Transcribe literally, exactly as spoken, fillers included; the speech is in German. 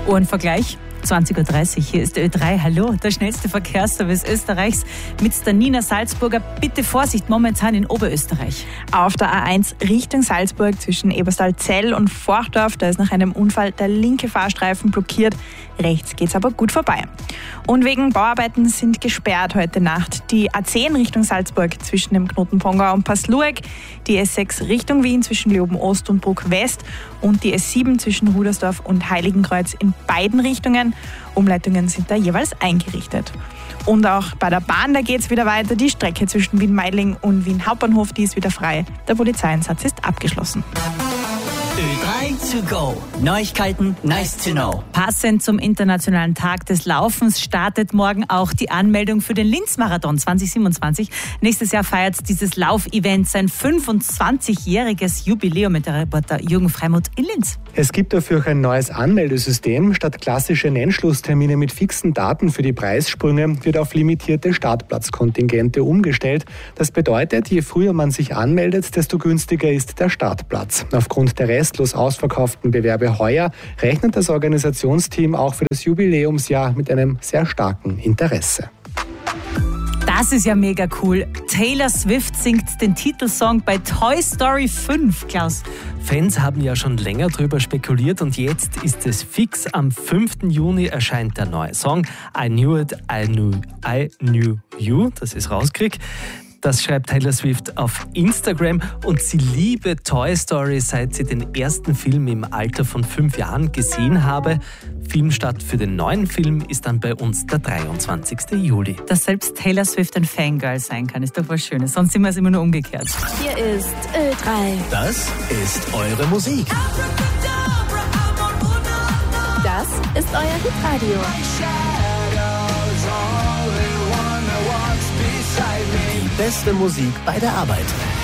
Uhrenvergleich. zwanzig Uhr dreißig, hier ist Ö drei. Hallo, der schnellste Verkehrsservice Österreichs mit der Nina Salzburger. Bitte Vorsicht momentan in Oberösterreich. Auf der A eins Richtung Salzburg zwischen Eberstal-Zell und Forchdorf, da ist nach einem Unfall der linke Fahrstreifen blockiert. Rechts geht's aber gut vorbei. Und wegen Bauarbeiten sind gesperrt heute Nacht die A zehn Richtung Salzburg zwischen dem Knoten Pongau und Passlueck, die S sechs Richtung Wien zwischen Leoben-Ost und Bruck-West und die S sieben zwischen Rudersdorf und Heiligenkreuz in beiden Richtungen. Umleitungen sind da jeweils eingerichtet. Und auch bei der Bahn, da geht es wieder weiter. Die Strecke zwischen Wien-Meidling und Wien-Hauptbahnhof, die ist wieder frei. Der Polizeieinsatz ist abgeschlossen. Ö drei to go. Neuigkeiten, nice to know. Passend zum Internationalen Tag des Laufens startet morgen auch die Anmeldung für den Linz-Marathon zwanzig siebenundzwanzig. Nächstes Jahr feiert dieses Laufevent sein fünfundzwanzigjähriges Jubiläum mit der Reporter Jürgen Freimuth in Linz. Es gibt dafür auch ein neues Anmeldesystem. Statt klassische Nennschlusstermine mit fixen Daten für die Preissprünge wird auf limitierte Startplatzkontingente umgestellt. Das bedeutet, je früher man sich anmeldet, desto günstiger ist der Startplatz. Aufgrund der restlos ausverkauften Bewerbe heuer rechnet das Organisationsteam auch für das Jubiläumsjahr mit einem sehr starken Interesse. Das ist ja mega cool. Taylor Swift singt den Titelsong bei Toy Story fünf, Klaus. Fans haben ja schon länger drüber spekuliert und jetzt ist es fix. Am fünften Juni erscheint der neue Song I Knew It, I Knew, I Knew You, das ist rauskrieg. Das schreibt Taylor Swift auf Instagram und sie liebe Toy Story, seit sie den ersten Film im Alter von fünf Jahren gesehen habe. Filmstart für den neuen Film ist dann bei uns der dreiundzwanzigsten Juli. Dass selbst Taylor Swift ein Fangirl sein kann, ist doch was Schönes. Sonst sind wir es immer nur umgekehrt. Hier ist Ö drei. Das ist eure Musik. Das ist euer Hitradio. Die beste Musik bei der Arbeit.